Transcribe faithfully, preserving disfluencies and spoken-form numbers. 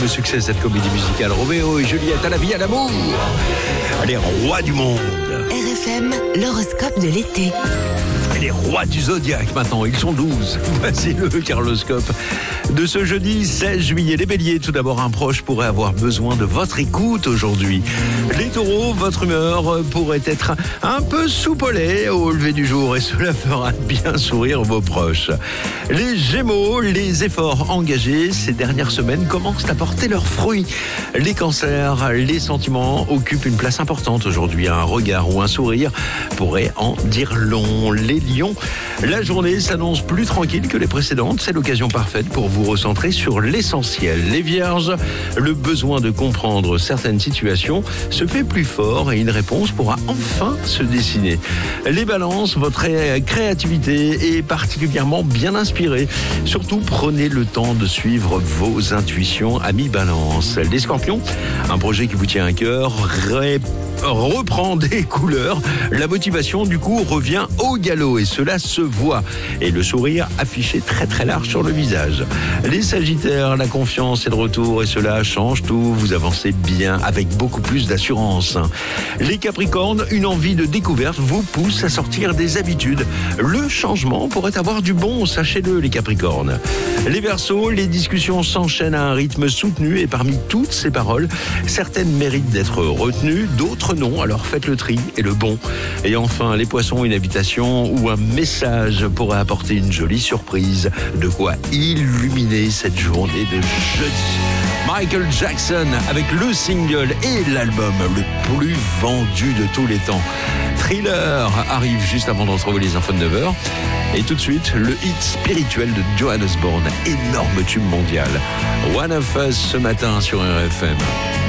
succès cette comédie musicale. Roméo et Juliette à la vie, à l'amour. Les rois du monde. R F M, l'horoscope de l'été. Les rois du zodiaque maintenant, ils sont douze. Voici le Carloscope de ce jeudi seize juillet. Les béliers, tout d'abord, un proche pourrait avoir besoin de votre écoute aujourd'hui. Les taureaux, votre humeur pourrait être un peu soupolée au lever du jour et cela fera bien sourire vos proches. Les gémeaux, les efforts engagés ces dernières semaines commencent à porter leurs fruits. Les cancers, les sentiments occupent une place importante aujourd'hui. Un regard ou un sourire pourrait en dire long. Les lions, la journée s'annonce plus tranquille que les précédentes. C'est l'occasion parfaite pour vous recentrer sur l'essentiel. Les vierges, le besoin de comprendre certaines situations se fait plus fort et une réponse pourra enfin se dessiner. Les balances, votre créativité est particulièrement bien inspirée. Surtout, prenez le temps de suivre vos intuitions, amis balance. Les scorpions, un projet qui vous tient à cœur, ré- reprend des couleurs. La motivation, du coup, revient au galop et cela se voit. Et le sourire affiché très très large sur le visage. Les sagittaires, la confiance est de retour et cela change tout. Vous avancez bien avec beaucoup plus d'assurance. Les capricornes, une envie de découverte vous pousse à sortir des habitudes. Le changement pourrait avoir du bon, sachez-le les capricornes. Les verseaux, les discussions s'enchaînent à un rythme soutenu et parmi toutes ces paroles, certaines méritent d'être retenues, d'autres non, alors faites le tri et le bon. Et enfin, les poissons, une invitation ou un message pourrait apporter une jolie surprise. De quoi illuminer cette journée de jeudi. Michael Jackson avec le single et l'album le plus vendu de tous les temps. Thriller arrive juste avant de retrouver les infos de neuf heures. Et tout de suite, le hit spirituel de Johannes Born, énorme tube mondial. One of Us ce matin sur R F M.